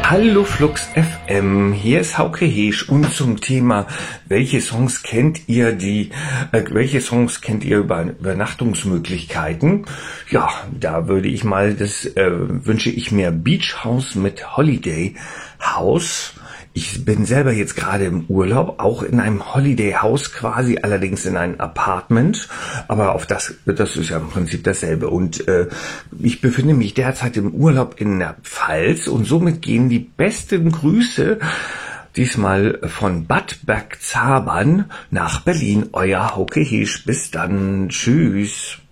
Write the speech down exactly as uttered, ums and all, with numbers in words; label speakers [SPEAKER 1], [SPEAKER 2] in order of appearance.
[SPEAKER 1] Hallo Flux F M, hier ist Hauke Heesch und zum Thema, welche Songs kennt ihr, die, äh, welche Songs kennt ihr über Übernachtungsmöglichkeiten? Ja, da würde ich mal, das äh, wünsche ich mir Beach House mit Holiday House. Ich bin selber jetzt gerade im Urlaub, auch in einem Holiday House quasi, allerdings in einem Apartment, aber auf das, das ist ja im Prinzip dasselbe. Und äh, ich befinde mich derzeit im Urlaub in der Pfalz und somit gehen die besten Grüße diesmal von Bad Bergzabern nach Berlin. Euer Hauke Heesch. Bis dann. Tschüss.